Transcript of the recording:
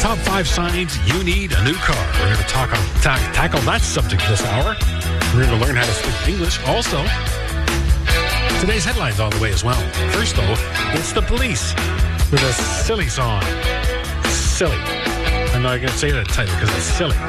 top 5 signs you need a new car. We're going to tackle that subject this hour. We're going to learn how to speak English also. Today's headlines on the way as well. First, though, it's the Police with a silly song. Silly. I'm not going to say that title because it's silly.